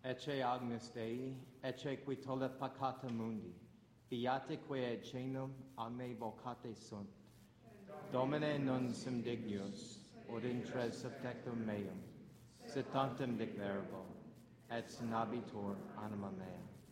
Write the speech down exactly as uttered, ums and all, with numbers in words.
Ecce agnus Dei, ecce qui tollet peccata mundi, fiate quae et cenum a me vocate sunt. Domine non sum dignus, od intre subtectum meum, sit tantum dicverbo, et sinabitur anima mea.